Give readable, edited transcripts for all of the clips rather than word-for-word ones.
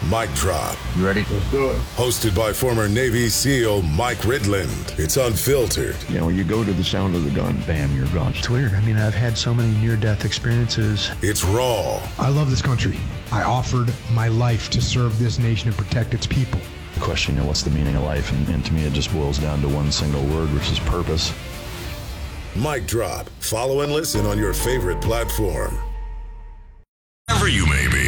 Mic Drop. You ready? Let's do it. Hosted by former Navy SEAL Mike Ridland. It's unfiltered. You know, when you go to the sound of the gun, bam, you're gone. It's weird. I mean, I've had so many near-death experiences. It's raw. I love this country. I offered my life to serve this nation and protect its people. The question, what's the meaning of life? And to me, it just boils down to one single word, which is purpose. Mic Drop. Follow and listen on your favorite platform. Wherever you may be.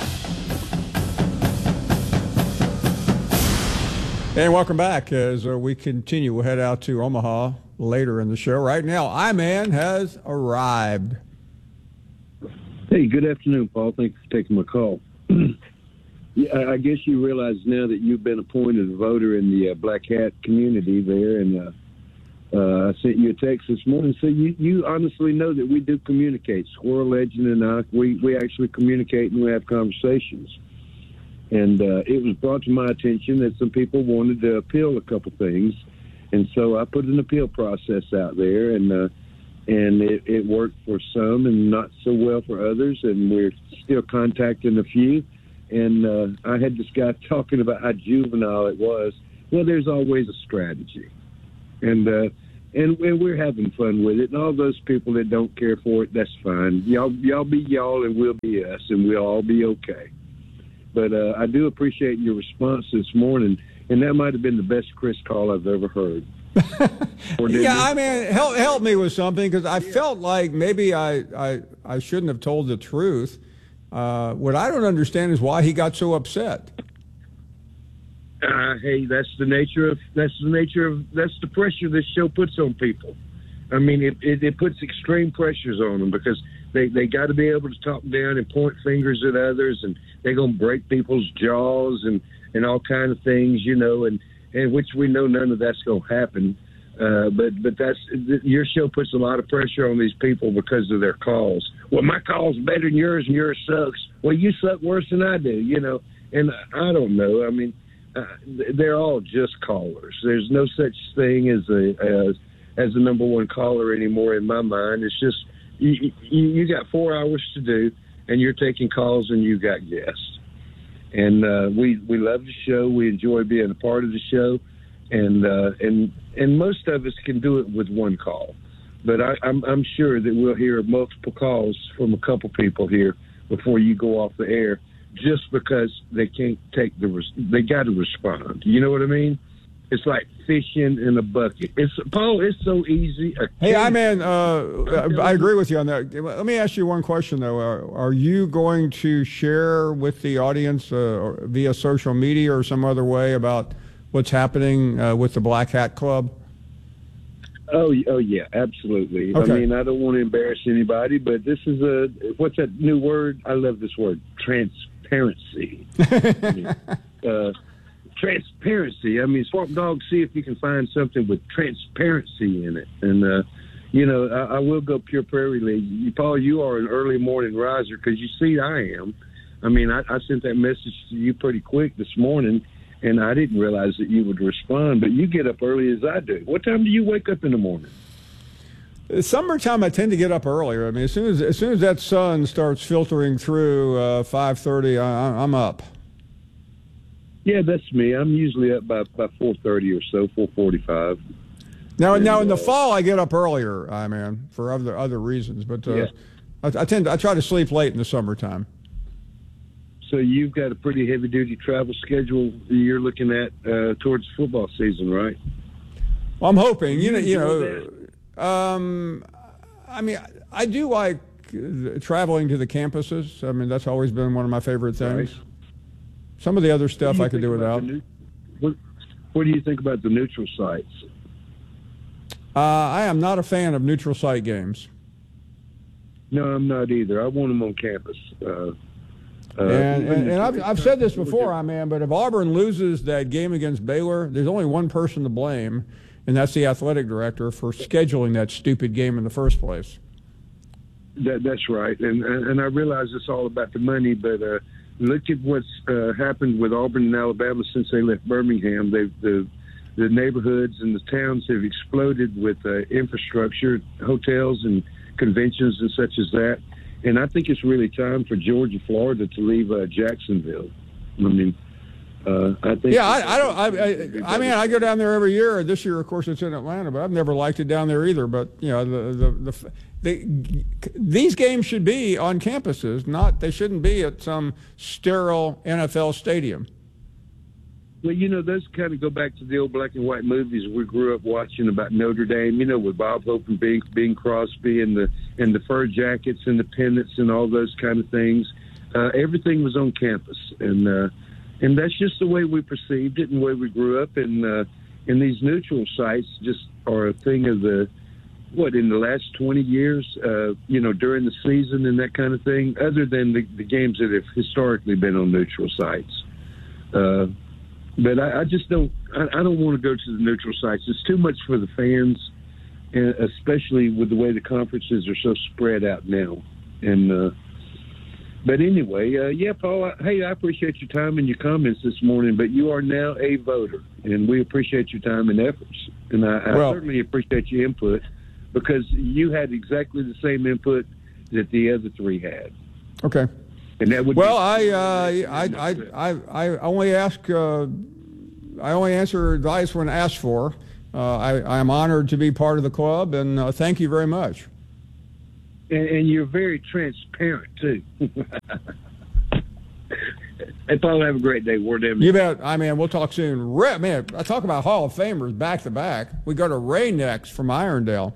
And welcome back as we continue. We'll head out to Omaha later in the show. Right now, I-Man has arrived. Hey, good afternoon, Paul. Thanks for taking my call. Yeah, I guess you realize now that you've been appointed a voter in the Black Hat community there, and I sent you a text this morning. So you honestly know that we do communicate. Squirrel Legend and I, we actually communicate and we have conversations. And it was brought to my attention that some people wanted to appeal a couple things. And so I put an appeal process out there, and it worked for some and not so well for others. And we're still contacting a few. And I had this guy talking about how juvenile it was. Well, there's always a strategy. And we're having fun with it. And all those people that don't care for it, that's fine. Y'all be y'all and we'll be us, and we'll all be okay. But I do appreciate your response this morning, and that might have been the best Chris call I've ever heard. Yeah, I mean, help me with something, because I felt like maybe I shouldn't have told the truth. What I don't understand is why he got so upset. Hey, that's the pressure this show puts on people. I mean, it puts extreme pressures on them because they got to be able to talk down and point fingers at others, and they're going to break people's jaws and all kind of things, you know, and which we know none of that's going to happen. But that's your show puts a lot of pressure on these people because of their calls. Well, my call's better than yours, and yours sucks. Well, you suck worse than I do, you know. And I don't know. I mean, they're all just callers. There's no such thing as a number one caller anymore in my mind. It's just you got 4 hours to do, and you're taking calls, and you got guests. And we love the show. We enjoy being a part of the show, and most of us can do it with one call. But I'm sure that we'll hear multiple calls from a couple people here before you go off the air, just because they can't take they got to respond. You know what I mean? It's like fishing in a bucket. Paul, it's so easy. Hey, I-Man, I agree with you on that. Let me ask you one question, though. Are you going to share with the audience via social media or some other way about what's happening with the Black Hat Club? Oh yeah, absolutely. Okay. I mean, I don't want to embarrass anybody, but this is what's that new word? I love this word, transparency. Transparency. I mean, Swamp Dog, see if you can find something with transparency in it. And, you know, I will go Pure Prairie League. Paul, you are an early morning riser because you see I am. I mean, I sent that message to you pretty quick this morning, and I didn't realize that you would respond. But you get up early as I do. What time do you wake up in the morning? Summertime, I tend to get up earlier. I mean, as soon as that sun starts filtering through 5:30, I'm up. Yeah, that's me. I'm usually up by 4:30 or so, 4:45. Now in the fall, I get up earlier, I-Man, for other reasons. But yeah. I try to sleep late in the summertime. So you've got a pretty heavy-duty travel schedule you're looking at towards football season, right? Well, I'm hoping. You know. I mean, I do like traveling to the campuses. I mean, that's always been one of my favorite things. Right. Some of the other stuff I could do without. What do you think about the neutral sites? I am not a fan of neutral site games. No, I'm not either. I want them on campus. And I've said this before, I-Man, but if Auburn loses that game against Baylor, there's only one person to blame, and that's the athletic director for scheduling that stupid game in the first place. That's right, and I realize it's all about the money, but look at what's happened with Auburn and Alabama since they left Birmingham. The neighborhoods and the towns have exploded with infrastructure, hotels and conventions and such as that. And I think it's really time for Georgia, Florida to leave Jacksonville. I mean, I think. Yeah, I mean, I go down there every year. This year, of course, it's in Atlanta, but I've never liked it down there either. But you know, these games should be on campuses. They shouldn't be at some sterile NFL stadium. Well, you know, those kind of go back to the old black and white movies we grew up watching about Notre Dame. You know, with Bob Hope and Bing Crosby and the fur jackets and the pennants and all those kind of things. Everything was on campus, and that's just the way we perceived it and the way we grew up. And these neutral sites just are a thing of in the last 20 years, you know, during the season and that kind of thing, other than the games that have historically been on neutral sites. But I just don't. I don't want to go to the neutral sites. It's too much for the fans, and especially with the way the conferences are so spread out now. And but anyway, yeah, Paul. Hey, I appreciate your time and your comments this morning. But you are now a voter, and we appreciate your time and efforts. And I certainly appreciate your input, because you had exactly the same input that the other three had. Okay. And that would I only ask. I only answer advice when asked for. I am honored to be part of the club, and thank you very much. And you're very transparent too. Hey, Paul, have a great day. You bet. I mean, we'll talk soon. Man, I talk about Hall of Famers back to back. We go to Ray next from Irondale.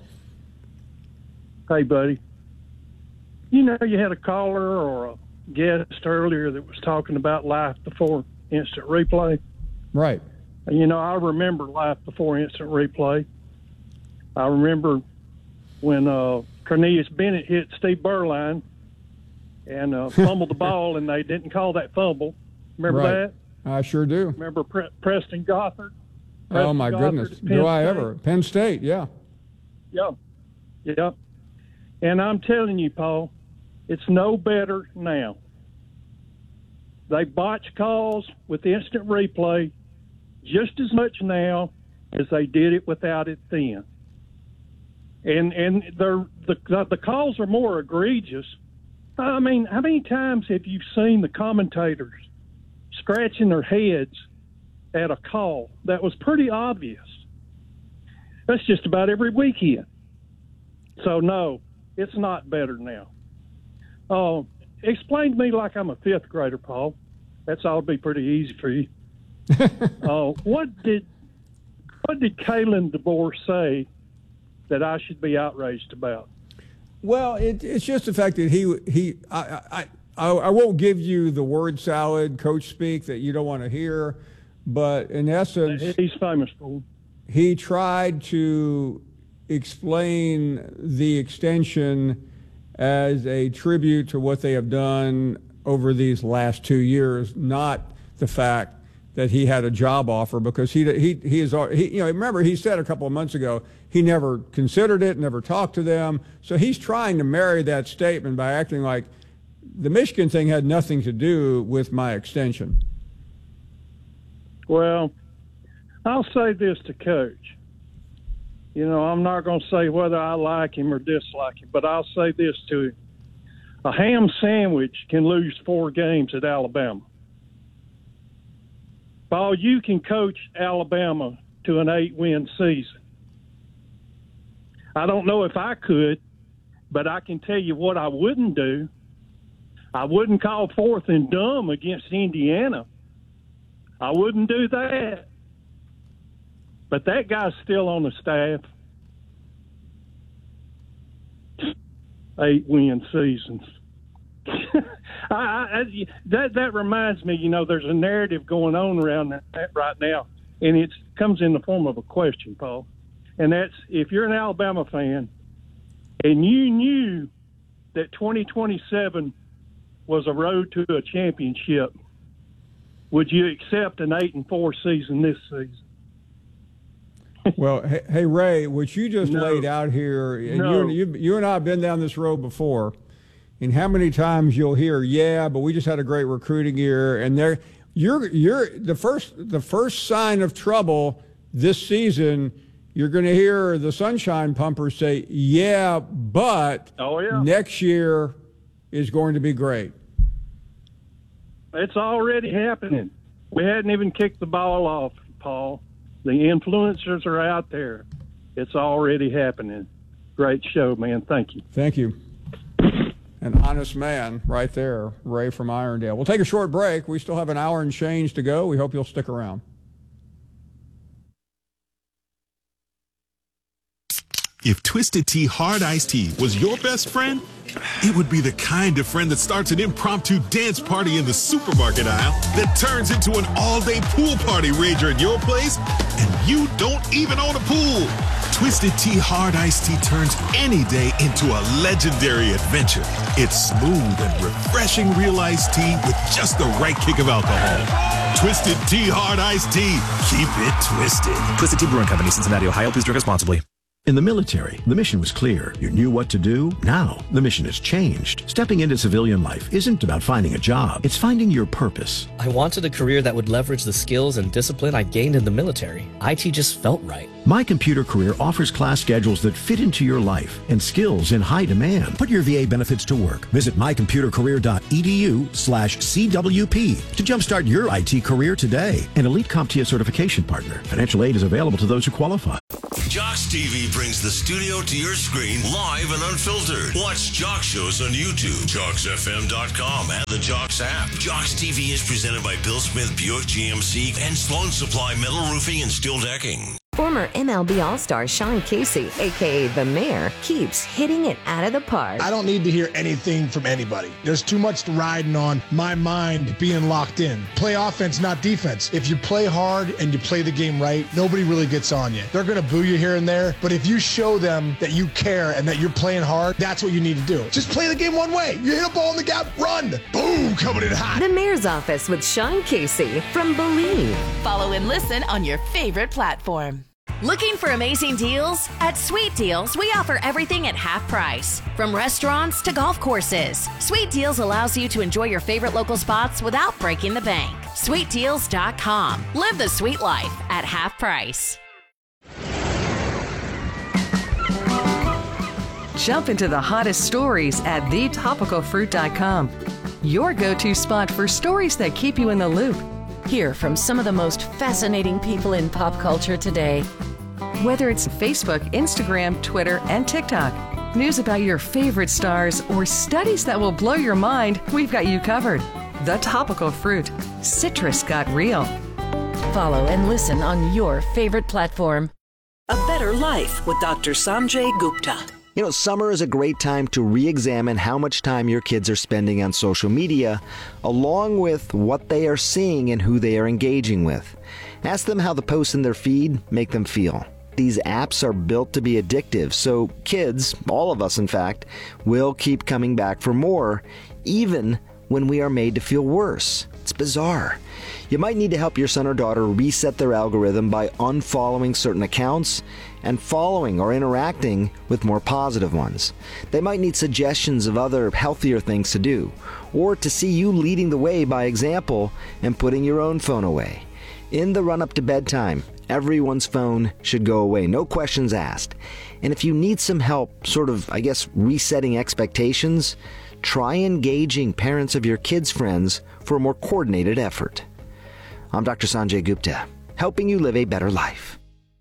Hey, buddy. You know, you had a caller or a guest earlier that was talking about life before instant replay. Right. And, you know, I remember life before instant replay. I remember when Cornelius Bennett hit Steve Berline and fumbled the ball, and they didn't call that fumble. Remember that? I sure do. Remember Preston Gothard? Oh, my goodness. Do I ever? Penn State, yeah. Yeah. And I'm telling you, Paul, it's no better now. They botch calls with instant replay just as much now as they did it without it then. And the calls are more egregious. I mean, how many times have you seen the commentators scratching their heads at a call that was pretty obvious? That's just about every weekend. So, no, it's not better now. Explain to me like I'm a fifth grader, Paul. That's all be pretty easy for you. What did Kalen DeBoer say that I should be outraged about? Well, it's just the fact that I won't give you the word salad coach speak that you don't want to hear, but in essence, he's famous for. He tried to explain the extension as a tribute to what they have done over these last 2 years, not the fact that he had a job offer, because he remember he said a couple of months ago he never considered it, never talked to them. So he's trying to marry that statement by acting like the Michigan thing had nothing to do with my extension. Well, I'll say this to Coach. You know, I'm not going to say whether I like him or dislike him, but I'll say this to him. A ham sandwich can lose 4 games at Alabama. Paul, you can coach Alabama to an 8-win season. I don't know if I could, but I can tell you what I wouldn't do. I wouldn't call 4th and dumb against Indiana. I wouldn't do that. But that guy's still on the staff. 8-win seasons. That reminds me, you know, there's a narrative going on around that right now, and it comes in the form of a question, Paul. And that's, if you're an Alabama fan and you knew that 2027 was a road to a championship, would you accept an 8-4 season this season? Well, hey, Ray, what you just laid out here, and you and I have been down this road before, and how many times you'll hear, yeah, but we just had a great recruiting year, and you're the first sign of trouble this season. You're going to hear the Sunshine Pumpers say, yeah, but next year is going to be great. It's already happening. We hadn't even kicked the ball off, Paul. The influencers are out there. It's already happening. Great show, man. Thank you. Thank you. An honest man right there, Ray from Irondale. We'll take a short break. We still have an hour and change to go. We hope you'll stick around. If Twisted Tea Hard Iced Tea was your best friend, it would be the kind of friend that starts an impromptu dance party in the supermarket aisle that turns into an all-day pool party rager at your place, and you don't even own a pool. Twisted Tea Hard Iced Tea turns any day into a legendary adventure. It's smooth and refreshing real iced tea with just the right kick of alcohol. Twisted Tea Hard Iced Tea. Keep it twisted. Twisted Tea Brewing Company, Cincinnati, Ohio. Please drink responsibly. In the military, the mission was clear. You knew what to do. Now, the mission has changed. Stepping into civilian life isn't about finding a job. It's finding your purpose. I wanted a career that would leverage the skills and discipline I gained in the military. IT just felt right. My Computer Career offers class schedules that fit into your life and skills in high demand. Put your VA benefits to work. Visit mycomputercareer.edu/CWP to jumpstart your IT career today. An elite CompTIA certification partner. Financial aid is available to those who qualify. Jocks TV brings the studio to your screen live and unfiltered. Watch Jocks shows on YouTube, JocksFM.com, and the Jocks app. Jocks TV is presented by Bill Smith Buick GMC and Sloan Supply Metal Roofing and Steel Decking. Former MLB All-Star Sean Casey, a.k.a. The Mayor, keeps hitting it out of the park. I don't need to hear anything from anybody. There's too much riding on my mind being locked in. Play offense, not defense. If you play hard and you play the game right, nobody really gets on you. They're going to boo you here and there, but if you show them that you care and that you're playing hard, that's what you need to do. Just play the game one way. You hit a ball in the gap, run. Boom, coming in hot. The Mayor's Office with Sean Casey from Believe. Follow and listen on your favorite platform. Looking for amazing deals? At Sweet Deals, we offer everything at half price. From restaurants to golf courses, Sweet Deals allows you to enjoy your favorite local spots without breaking the bank. SweetDeals.com. Live the sweet life at half price. Jump into the hottest stories at thetopicalfruit.com. Your go-to spot for stories that keep you in the loop. Hear from some of the most fascinating people in pop culture today. Whether it's Facebook, Instagram, Twitter, and TikTok, news about your favorite stars, or studies that will blow your mind, we've got you covered. The Topical Fruit. Citrus got real. Follow and listen on your favorite platform. A Better Life with Dr. Sanjay Gupta. You know, summer is a great time to re-examine how much time your kids are spending on social media, along with what they are seeing and who they are engaging with. Ask them how the posts in their feed make them feel. These apps are built to be addictive, so kids, all of us in fact, will keep coming back for more, even when we are made to feel worse. It's bizarre. You might need to help your son or daughter reset their algorithm by unfollowing certain accounts and following or interacting with more positive ones. They might need suggestions of other healthier things to do, or to see you leading the way by example and putting your own phone away. In the run-up to bedtime, everyone's phone should go away, no questions asked. And if you need some help, resetting expectations, try engaging parents of your kids' friends for a more coordinated effort. I'm Dr. Sanjay Gupta, helping you live a better life.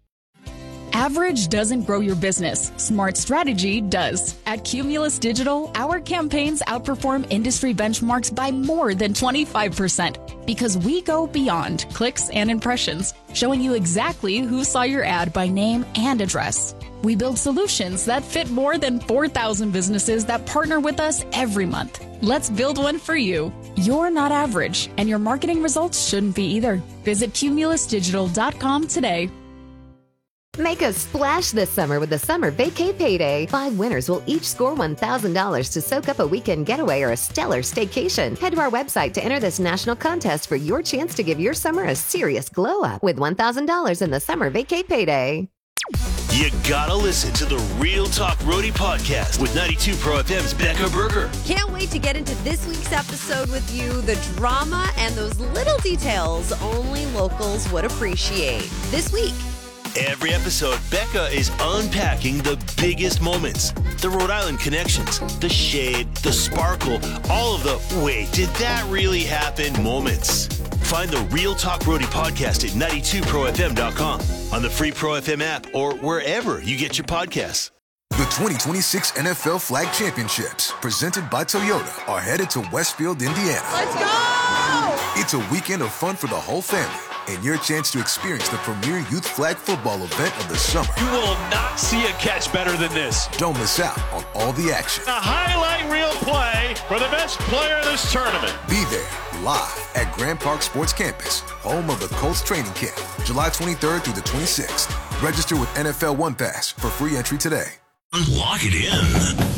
Average doesn't grow your business. Smart strategy does. At Cumulus Digital, our campaigns outperform industry benchmarks by more than 25% because we go beyond clicks and impressions, showing you exactly who saw your ad by name and address. We build solutions that fit more than 4,000 businesses that partner with us every month. Let's build one for you. You're not average, and your marketing results shouldn't be either. Visit cumulusdigital.com today. Make a splash this summer with the Summer Vacay Payday. 5 winners will each score $1,000 to soak up a weekend getaway or a stellar staycation. Head to our website to enter this national contest for your chance to give your summer a serious glow up with $1,000 in the Summer Vacay Payday. You gotta listen to the Real Talk Roadie podcast with 92 Pro FM's Becca Berger. Can't wait to get into this week's episode with you. The drama and those little details only locals would appreciate. This week, Every episode, Becca is unpacking the biggest moments, the Rhode Island connections, the shade, the sparkle, all of the wait, did that really happen moments. Find the Real Talk Brody podcast at 92profm.com, on the free Pro FM app, or wherever you get your podcasts. The 2026 NFL Flag Championships, presented by Toyota, are headed to Westfield, Indiana. Let's go! It's a weekend of fun for the whole family, and your chance to experience the premier youth flag football event of the summer. You will not see a catch better than this. Don't miss out on all the action. A highlight reel play for the best player of this tournament. Be there, live at Grand Park Sports Campus, home of the Colts training camp, July 23rd through the 26th. Register with NFL One Pass for free entry today. Lock it in.